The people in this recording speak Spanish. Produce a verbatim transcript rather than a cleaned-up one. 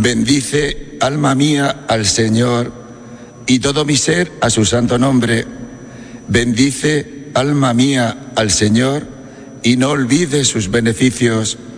Bendice, alma mía, al Señor, y todo mi ser a su santo nombre. Bendice, alma mía, al Señor, y no olvides sus beneficios.